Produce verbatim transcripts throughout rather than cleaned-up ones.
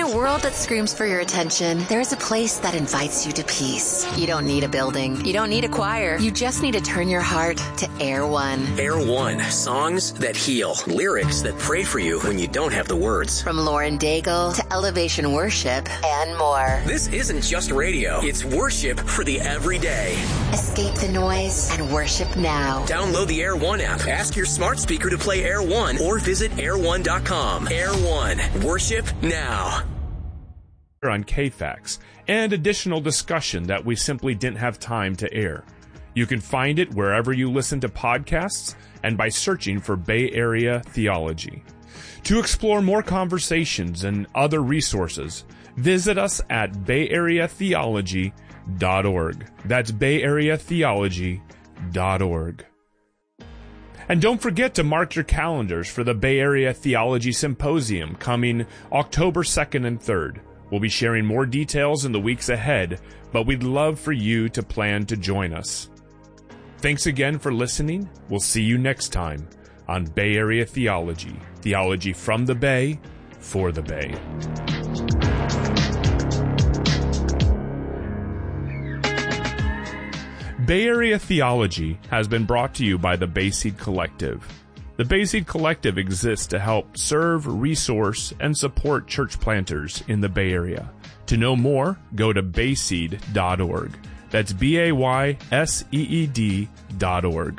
a world that screams for your attention, there is a place that invites you to peace. You don't need a building. You don't need a choir. You just need to turn your heart to Air One. Air One. Songs that heal. Lyrics that pray for you when you don't have the words. From Lauren Daigle to Elevation Worship and more. This isn't just radio. It's worship for the everyday. Escape the noise and worship now. Download the Air One app. Ask your smart speaker to play Air One or visit air one dot com. Air One. Worship now. On K FAX and additional discussion that we simply didn't have time to air. You can find it wherever you listen to podcasts and by searching for Bay Area Theology. To explore more conversations and other resources, visit us at bay area theology dot org. That's bay area theology dot org. And don't forget to mark your calendars for the Bay Area Theology Symposium coming October second and third. We'll be sharing more details in the weeks ahead, but we'd love for you to plan to join us. Thanks again for listening. We'll see you next time on Bay Area Theology. Theology from the Bay, for the Bay. Bay Area Theology has been brought to you by the Bayseed Collective. The Bayseed Collective exists to help serve, resource, and support church planters in the Bay Area. To know more, go to bayseed dot org. That's B A Y S E E D dot org.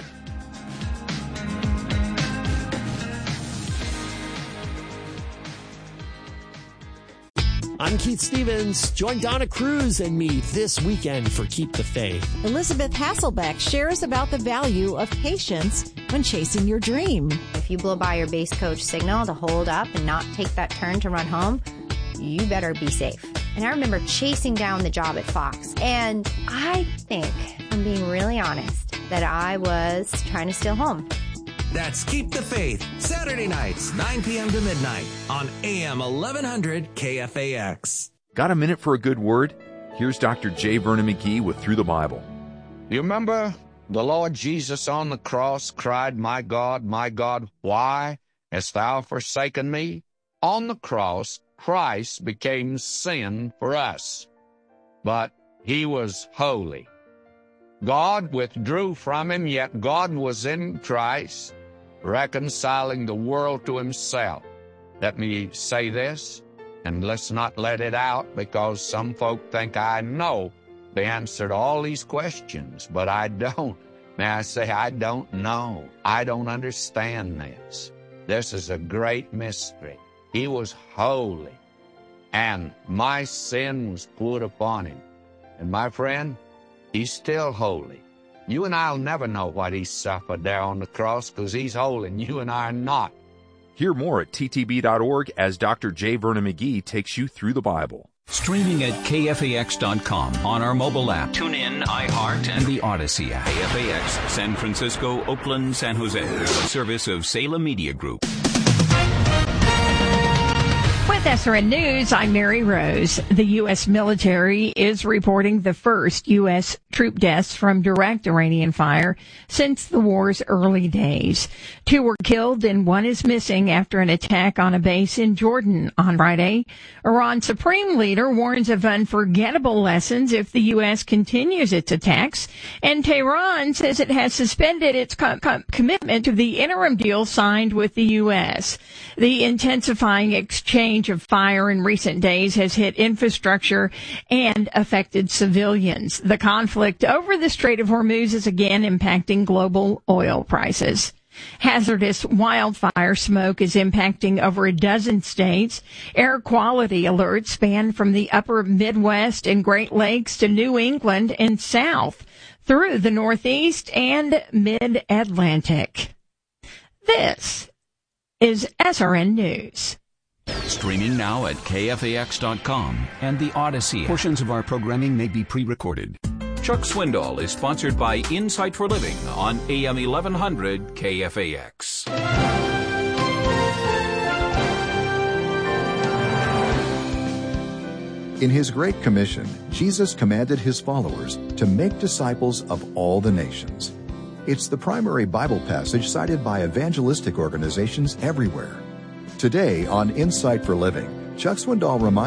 I'm Keith Stevens. Join Donna Cruz and me this weekend for Keep the Faith. Elizabeth Hasselbeck shares about the value of patience when chasing your dream. If you blow by your base coach signal to hold up and not take that turn to run home, you better be safe. And I remember chasing down the job at Fox. And I think, if I'm being really honest, that I was trying to steal home. That's Keep the Faith, Saturday nights, nine p.m. to midnight on A M eleven hundred K F A X. Got a minute for a good word? Here's Doctor J. Vernon McGee with Through the Bible. You remember the Lord Jesus on the cross cried, "My God, my God, why hast thou forsaken me?" On the cross, Christ became sin for us, but he was holy. God withdrew from him, yet God was in Christ, reconciling the world to himself. Let me say this, and let's not let it out, because some folk think I know the answer to all these questions, but I don't. May I say, I don't know. I don't understand this. This is a great mystery. He was holy, and my sin was put upon him. And my friend, he's still holy. You and I will never know what he suffered there on the cross, because he's holy, and you and I are not. Hear more at T T B dot org as Doctor J. Vernon McGee takes you through the Bible. Streaming at K F A X dot com on our mobile app, TuneIn, iHeart, and the Odyssey app. K F A X, San Francisco, Oakland, San Jose. A service of Salem Media Group. With S R N News, I'm Mary Rose. The U S military is reporting the first U S troop deaths from direct Iranian fire since the war's early days. Two were killed and one is missing after an attack on a base in Jordan on Friday. Iran's supreme leader warns of unforgettable lessons if the U S continues its attacks, and Tehran says it has suspended its co- co- commitment to the interim deal signed with the U S. The intensifying exchange of fire in recent days has hit infrastructure and affected civilians. The conflict over the Strait of Hormuz is again impacting global oil prices. Hazardous wildfire smoke is impacting over a dozen states. Air quality alerts span from the upper Midwest and Great Lakes to New England and south through the Northeast and Mid-Atlantic. This is S R N News. Streaming now at K F A X dot com and the Odyssey app. Portions of our programming may be pre-recorded. Chuck Swindoll is sponsored by Insight for Living on A M eleven hundred K F A X. In his Great Commission, Jesus commanded his followers to make disciples of all the nations. It's the primary Bible passage cited by evangelistic organizations everywhere. Today on Insight for Living, Chuck Swindoll reminds